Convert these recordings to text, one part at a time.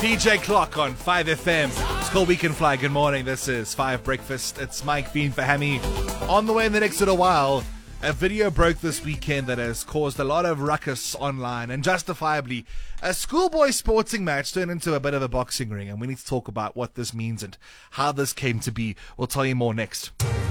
DJ Clock on 5FM. It's called We Can Fly. Good morning. This is 5 Breakfast. It's Mike Veen for Hammy. On the way in the next little while, a video broke this weekend that has caused a lot of ruckus online, and justifiably. A schoolboy sporting match turned into a bit of a boxing ring, and we need to talk about what this means and how this came to be. We'll tell you more next.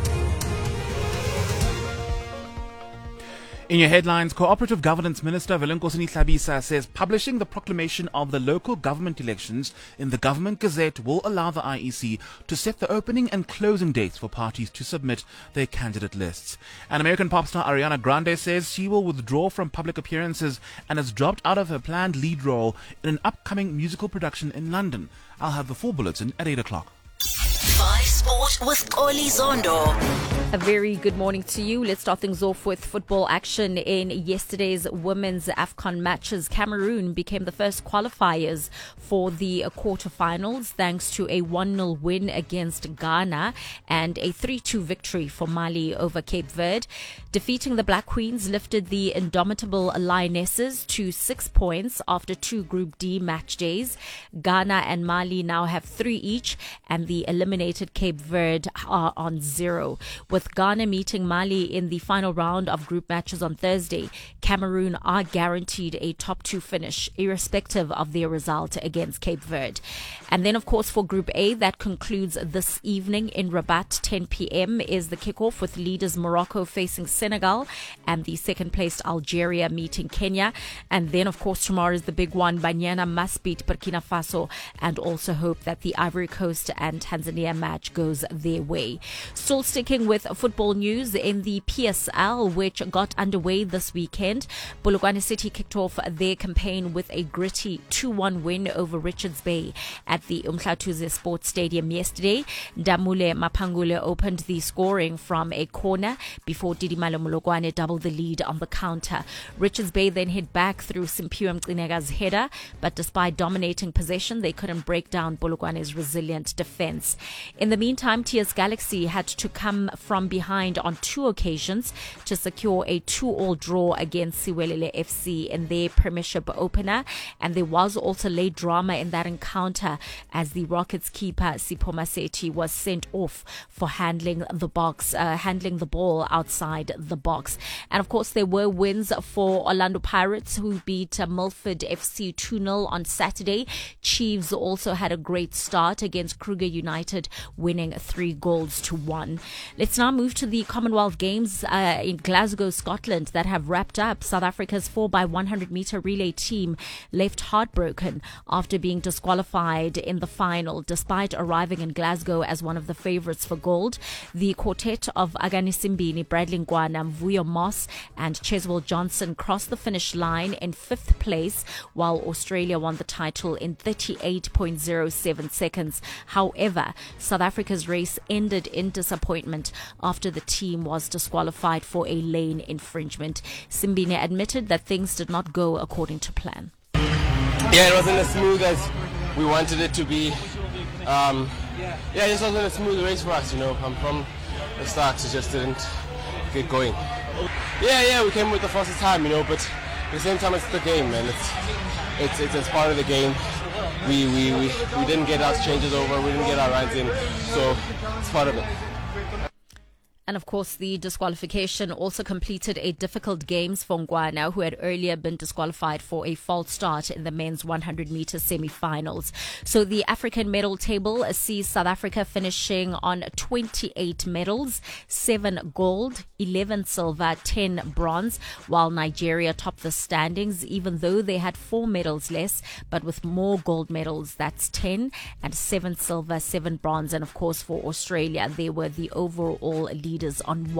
In your headlines, Cooperative Governance Minister Velonkosi Hlabisa says publishing the proclamation of the local government elections in the Government Gazette will allow the IEC to set the opening and closing dates for parties to submit their candidate lists. And American pop star Ariana Grande says she will withdraw from public appearances and has dropped out of her planned lead role in an upcoming musical production in London. I'll have the full bulletin at 8 o'clock. 5 Sport with Oli Zondo. A very good morning to you. Let's start things off with football action in yesterday's women's AFCON matches. Cameroon became the first qualifiers for the quarterfinals thanks to a 1-0 win against Ghana and a 3-2 victory for Mali over Cape Verde. Defeating the Black Queens lifted the indomitable Lionesses to 6 points after 2 Group D match days. Ghana and Mali now have 3 each, and the eliminated Cape Verde are on 0. With Ghana meeting Mali in the final round of group matches on Thursday, Cameroon are guaranteed a top 2 finish, irrespective of their result against Cape Verde. And then, of course, for Group A, that concludes this evening in Rabat, 10 p.m. is the kickoff with leaders Morocco facing Senegal and the second-placed Algeria meeting Kenya. And then, of course, tomorrow is the big one. Banyana must beat Burkina Faso and also hope that the Ivory Coast and Tanzania match goes their way. Still sticking with football news in the PSL, which got underway this weekend. Polokwane City kicked off their campaign with a gritty 2-1 win over Richards Bay at the Umhlatuze Sports Stadium yesterday. Damule Mapangule opened the scoring from a corner before Didimalo Molokwane doubled the lead on the counter. Richards Bay then hit back through Simpiwe Mcinega's header, but despite dominating possession, they couldn't break down Polokwane's resilient defense. In the meantime, TS Galaxy had to come from behind on 2 occasions to secure a 2-2 draw against Siwelele FC in their premiership opener, and there was also late drama in that encounter as the Rockets keeper Sipho Maseti was sent off for handling the ball outside the box. And of course, there were wins for Orlando Pirates, who beat Milford FC 2-0 on Saturday. Chiefs also had a great start against Kruger United, winning 3-1. Let's now move to the Commonwealth Games in Glasgow, Scotland, that have wrapped up. South Africa's 4x100 meter relay team left heartbroken after being disqualified in the final, despite arriving in Glasgow as one of the favourites for gold. The quartet of Agani Simbini, Bradley Ngwana, Mvuyo Moss and Cheswell Johnson crossed the finish line in 5th place, while Australia won the title in 38.07 seconds. However, South Africa's race ended in disappointment after the team was disqualified for a lane infringement. Simbine admitted that things did not go according to plan. Yeah, it wasn't as smooth as we wanted it to be. It just wasn't a smooth race for us, From the start, it just didn't get going. Yeah, we came with the fastest time, but at the same time, it's the game, man. It's part of the game. We didn't get our changes over, we didn't get our runs in, so it's part of it. And of course, the disqualification also completed a difficult games for Ngwana, who had earlier been disqualified for a false start in the men's 100-meter semi-finals. So the African medal table sees South Africa finishing on 28 medals, 7 gold, 11 silver, 10 bronze, while Nigeria topped the standings, even though they had 4 medals less, but with more gold medals. That's 10 and 7 silver, 7 bronze. And of course, for Australia, they were the overall leaders on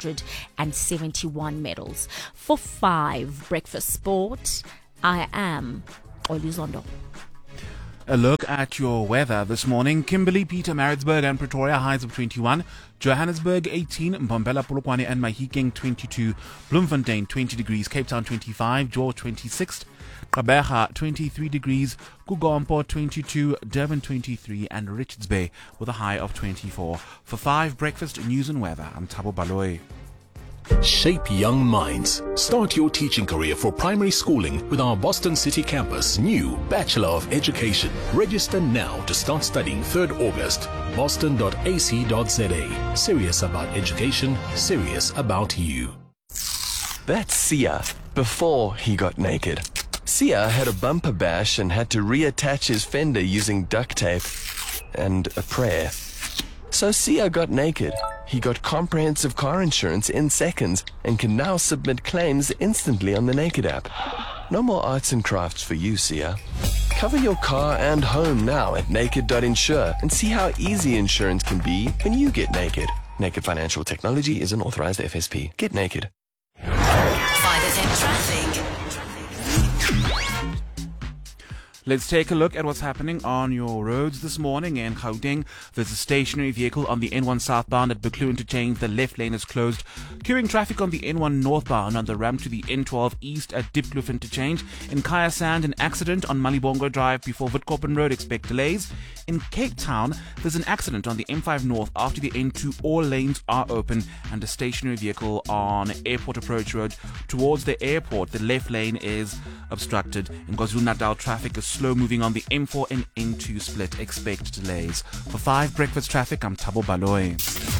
171 medals. For 5 Breakfast Sport, I am Oli Zondo. A look at your weather this morning. Kimberley, Pietermaritzburg and Pretoria, highs of 21. Johannesburg 18, Mbombela, Polokwane and Mahikeng 22. Bloemfontein 20 degrees, Cape Town 25, George 26. Gqeberha 23 degrees, Kugompo 22, Durban 23 and Richards Bay with a high of 24. For 5 Breakfast News and Weather, I'm Thabo Baloyi. Shape young minds. Start your teaching career for primary schooling with our Boston City campus new Bachelor of Education. Register now to start studying 3rd August. boston.ac.za. Serious about education, serious about you. That's Sia before he got naked. Sia had a bumper bash and had to reattach his fender using duct tape and a prayer. So Sia got naked. He got comprehensive car insurance in seconds and can now submit claims instantly on the Naked app. No more arts and crafts for you, Sia. Cover your car and home now at naked.insure and see how easy insurance can be when you get naked. Naked Financial Technology is an authorized FSP. Get naked. 5FM traffic. Let's take a look at what's happening on your roads this morning in Gauteng. There's a stationary vehicle on the N1 southbound at Buccleuch Interchange. The left lane is closed. Queuing traffic on the N1 northbound on the ramp to the N12 east at Diepkloof Interchange. In Kaya Sand, an accident on Malibongo Drive before Witkoppen Road. Expect delays. In Cape Town, there's an accident on the M5 north after the N2. All lanes are open and a stationary vehicle on Airport Approach Road towards the airport. The left lane is obstructed. In KwaZulu-Natal, traffic is slow moving on the M4 and N2 split. Expect delays. For 5 Breakfast Traffic, I'm Thabo Baloyi.